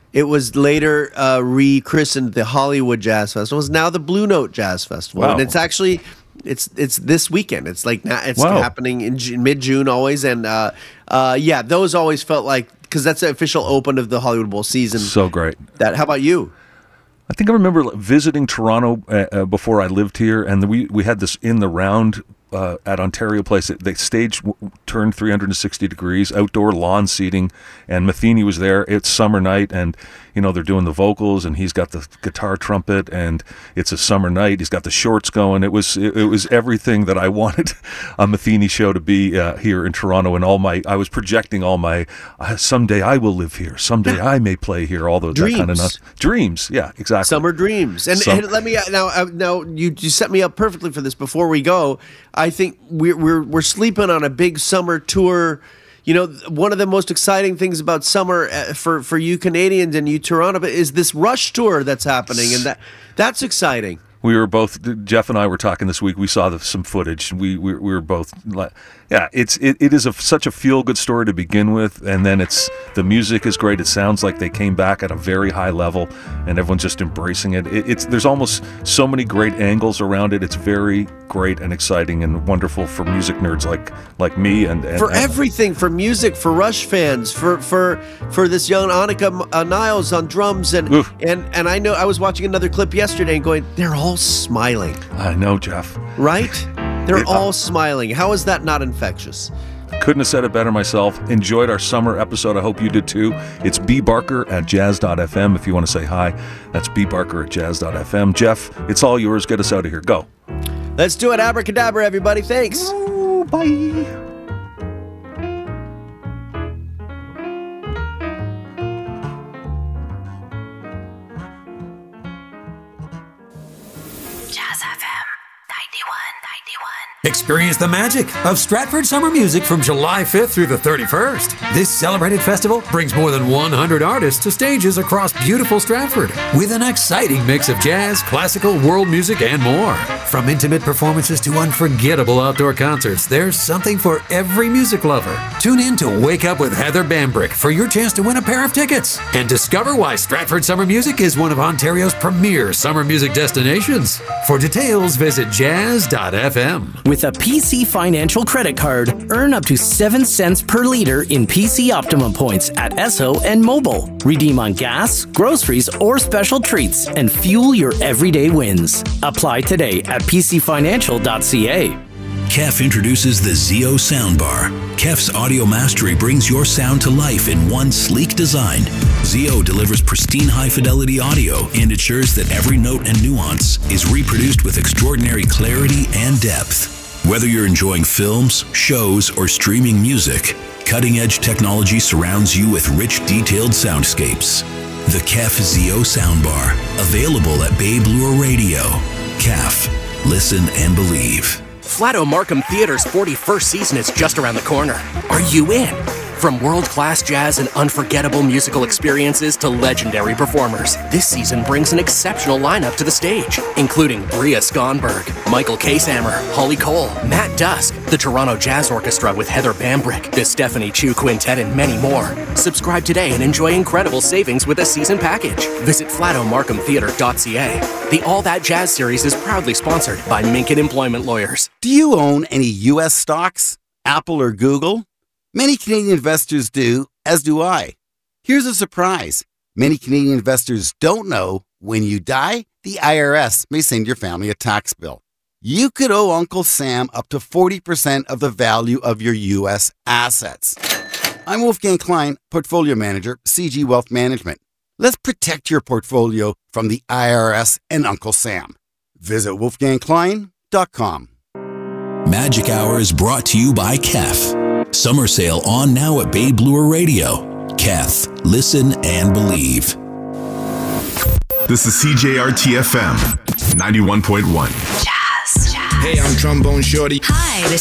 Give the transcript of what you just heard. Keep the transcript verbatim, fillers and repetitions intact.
It was later uh, rechristened the Hollywood Jazz Festival. It's now the Blue Note Jazz Festival, Wow. and it's actually it's it's this weekend. It's like na- it's Wow. happening in Ju- mid-June always, and uh, uh, yeah, those always felt like because that's the official open of the Hollywood Bowl season. So great. That. How about you? I think I remember visiting Toronto uh, uh, before I lived here, and we we had this in the round uh, at Ontario Place. The stage w- turned three hundred sixty degrees, outdoor lawn seating, and Matheny was there. It's summer night, and you know they're doing the vocals, and he's got the guitar trumpet, and it's a summer night. He's got the shorts going. It was it, it was everything that I wanted a Matheny show to be uh, here in Toronto, and all my I was projecting all my uh, someday I will live here, someday I may play here, all those that kind of Dreams. nuts. Dreams, yeah, exactly. Summer dreams, and, Some- and let me now. Uh, now you, you set me up perfectly for this. Before we go, I think we're we're we're sleeping on a big summer tour. You know, one of the most exciting things about summer uh, for for you Canadians and you Toronto is this Rush tour that's happening, and that that's exciting. We were both, Jeff and I were talking this week. We saw the, some footage. We, we we were both like, yeah, it's it, it is a, such a feel good story to begin with, and then it's the music is great. It sounds like they came back at a very high level, and everyone's just embracing it. it. It's there's almost so many great angles around it. It's very great and exciting and wonderful for music nerds like like me and, and For and- everything, for music, for Rush fans, for for for this young Annika uh, Niles on drums, and Oof. and and I know I was watching another clip yesterday and going, they're all smiling, I know, Jeff. right? They're It- all smiling. How is that not infectious? Couldn't have said it better myself. Enjoyed our summer episode. I hope you did too. It's B Barker at jazz dot f m if you want to say hi. That's B Barker at jazz dot f m. Jeff, it's all yours. Get us out of here. Go. Let's do it. Abracadabra, everybody. Thanks. Oh, bye. Jazz F M ninety-one ninety-one. Experience the magic of Stratford Summer Music from July fifth through the thirty-first. This celebrated festival brings more than one hundred artists to stages across beautiful Stratford with an exciting mix of jazz, classical, world music, and more. From intimate performances to unforgettable outdoor concerts, there's something for every music lover. Tune in to Wake Up with Heather Bambrick for your chance to win a pair of tickets and discover why Stratford Summer Music is one of Ontario's premier summer music destinations. For details, visit jazz dot f m. With a P C Financial credit card, earn up to seven cents per liter in P C Optimum points at Esso and Mobile. Redeem on gas, groceries, or special treats and fuel your everyday wins. Apply today at p c financial dot c a. K E F introduces the Zeo Soundbar. K E F's audio mastery brings your sound to life in one sleek design. Zeo delivers pristine high-fidelity audio and ensures that every note and nuance is reproduced with extraordinary clarity and depth. Whether you're enjoying films, shows, or streaming music, cutting-edge technology surrounds you with rich, detailed soundscapes. The K E F Zeo Soundbar, available at Babe Lure Radio. K E F. Listen and believe. Flato Markham Theater's forty-first season is just around the corner. Are you in? From world-class jazz and unforgettable musical experiences to legendary performers, this season brings an exceptional lineup to the stage, including Bria Skonberg, Michael Casehammer, Holly Cole, Matt Dusk, the Toronto Jazz Orchestra with Heather Bambrick, the Stephanie Chu Quintet, and many more. Subscribe today and enjoy incredible savings with a season package. Visit flato markham theatre dot c a. The All That Jazz series is proudly sponsored by Minkin Employment Lawyers. Do you own any U S stocks? Apple or Google? Many Canadian investors do, as do I. Here's a surprise. Many Canadian investors don't know when you die, the I R S may send your family a tax bill. You could owe Uncle Sam up to forty percent of the value of your U S assets. I'm Wolfgang Klein, Portfolio Manager, C G Wealth Management. Let's protect your portfolio from the I R S and Uncle Sam. Visit wolfgang klein dot com. Magic Hour is brought to you by K E F. Summer sale on now at Babe Lure Radio. K E F. Listen and believe. This is C J R T F M ninety-one point one. Jazz. Jazz. Hey, I'm Trombone Shorty. Hi, this